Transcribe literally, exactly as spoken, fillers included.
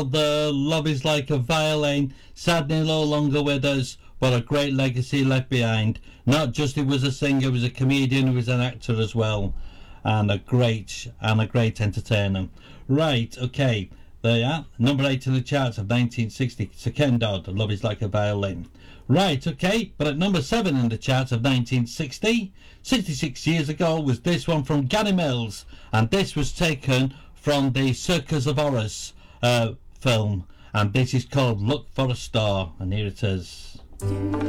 The Love is Like a Violin, sadly no longer with us, but a great legacy left behind. Not just he was a singer, he was a comedian, he was an actor as well, and a great and a great entertainer. Right, okay, there you are. Number eight in the charts of nineteen sixty, Sir Ken Dodd, Love is Like a Violin. Right, okay, but at number seven in the charts of nineteen sixty, sixty-six years ago, was this one from Gary Mills, and this was taken from the Circus of Horrors uh, film, and this is called Look for a Star, and here it is.